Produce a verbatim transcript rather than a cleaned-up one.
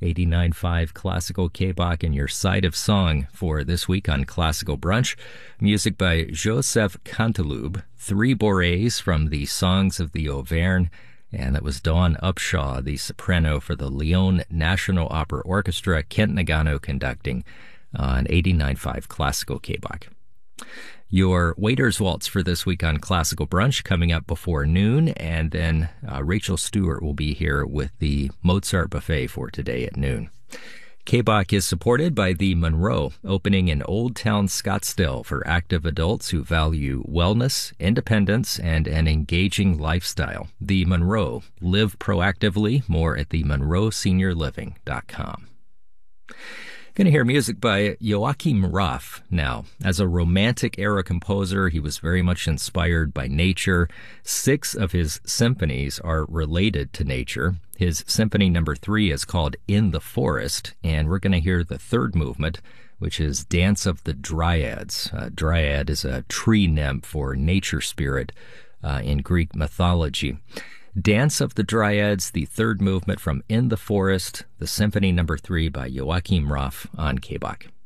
eighty-nine point five Classical K-Bach and your side of song for this week on Classical Brunch. Music by Joseph Canteloube, three bourrées from the Songs of the Auvergne, and that was Dawn Upshaw, the soprano for the Lyon National Opera Orchestra, Kent Nagano conducting on eighty-nine point five Classical K-Bach. Your Waiter's Waltz for this week on Classical Brunch coming up before noon, and then uh, Rachel Stewart will be here with the Mozart Buffet for today at noon. K-Bach is supported by the Monroe, opening in Old Town Scottsdale for active adults who value wellness, independence, and an engaging lifestyle. The Monroe. Live proactively. More at the monroe senior living dot com. Going to hear music by Joachim Raff now. As a Romantic-era composer, he was very much inspired by nature. Six of his symphonies are related to nature. His symphony number three is called In the Forest, and we're going to hear the third movement, which is Dance of the Dryads. Uh, Dryad is a tree nymph or nature spirit uh, in Greek mythology. Dance of the Dryads, the third movement from In the Forest, the Symphony number three by Joachim Raff on K-Bach.